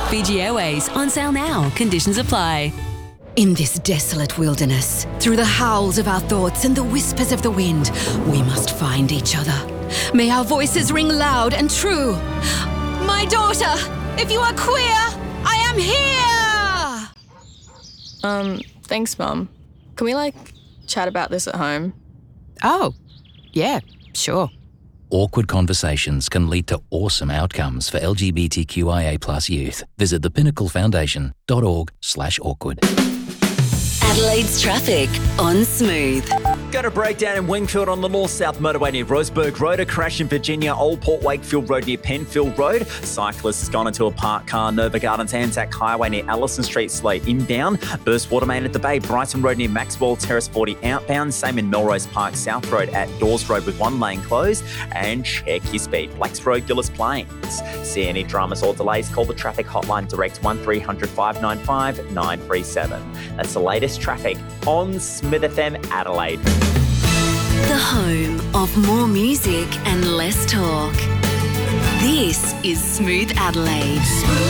Fiji Airways, on sale now. Conditions apply. In this desolate wilderness, through the howls of our thoughts and the whispers of the wind, we must find each other. May our voices ring loud and true. My daughter, if you are queer, I am here! Thanks, Mum. Can we, chat about this at home? Oh, yeah, sure. Awkward conversations can lead to awesome outcomes for LGBTQIA+ youth. Visit thepinnaclefoundation.org/awkward. Adelaide's traffic on Smooth. Got a breakdown in Wingfield on the north-south motorway near Roseburg Road, a crash in Virginia, Old Port Wakefield Road near Penfield Road. Cyclist has gone into a parked car, Nova Gardens Anzac Highway near Allison Street, slow inbound. Burst water main at the Bay, Brighton Road near Maxwell Terrace 40 outbound. Same in Melrose Park South Road at Dawes Road with one lane closed. And check your speed. Blacks Road, Gillis Plains. See any dramas or delays, call the traffic hotline direct 1300 595 937. That's the latest traffic on Smith FM Adelaide. The home of more music and less talk. This is Smooth Adelaide.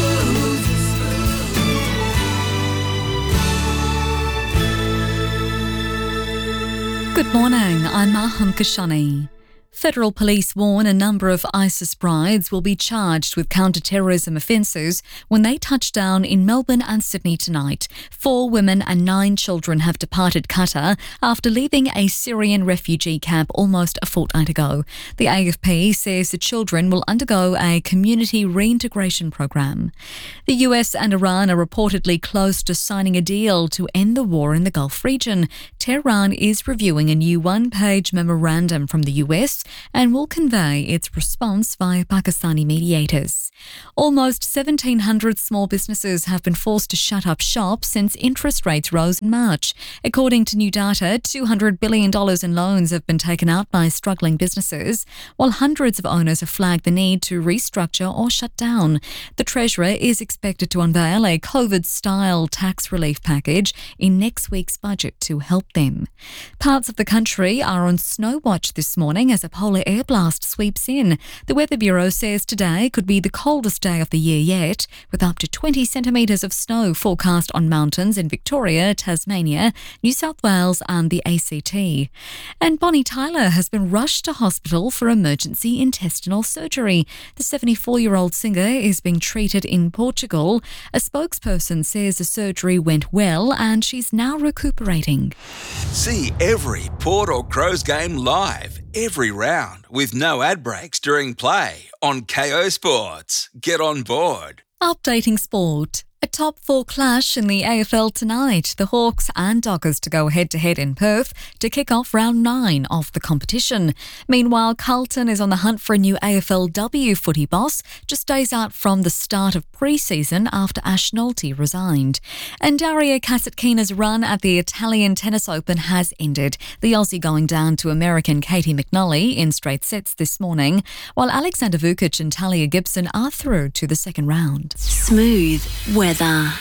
Good morning, I'm Maham Kashani. Federal police warn a number of ISIS brides will be charged with counter-terrorism offences when they touch down in Melbourne and Sydney tonight. 4 women and 9 children have departed Qatar after leaving a Syrian refugee camp almost a fortnight ago. The AFP says the children will undergo a community reintegration program. The US and Iran are reportedly close to signing a deal to end the war in the Gulf region. Tehran is reviewing a new one-page memorandum from the US and will convey its response via Pakistani mediators. Almost 1,700 small businesses have been forced to shut up shop since interest rates rose in March. According to new data, $200 billion in loans have been taken out by struggling businesses, while hundreds of owners have flagged the need to restructure or shut down. The Treasurer is expected to unveil a COVID-style tax relief package in next week's budget to help them. Parts of the country are on snow watch this morning as a polar air blast sweeps in. The Weather Bureau says today could be the coldest day of the year yet, with up to 20 centimetres of snow forecast on mountains in Victoria, Tasmania, New South Wales and the ACT. And Bonnie Tyler has been rushed to hospital for emergency intestinal surgery. The 74-year-old singer is being treated in Portugal. A spokesperson says the surgery went well and she's now recuperating. See every Port or Crows game live, every round, with no ad breaks during play on KO Sports. Get on board. Updating sport. A top 4 clash in the AFL tonight. The Hawks and Dockers to go head-to-head in Perth to kick off round 9 of the competition. Meanwhile, Carlton is on the hunt for a new AFLW footy boss, just days out from the start of pre-season after Ash Nolte resigned. And Daria Kasatkina's run at the Italian Tennis Open has ended. The Aussie going down to American Katie McNally in straight sets this morning, while Alexander Vukic and Talia Gibson are through to the second round. Smooth weather.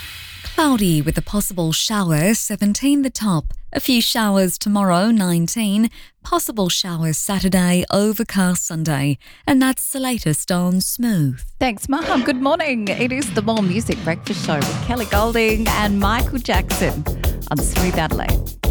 Cloudy with a possible shower, 17 the top. A few showers tomorrow, 19. Possible showers Saturday, overcast Sunday. And that's the latest on Smooth. Thanks, Maham. Good morning. It is the More Music Breakfast Show with Kelly Golding and Michael Jackson on Smooth Adelaide.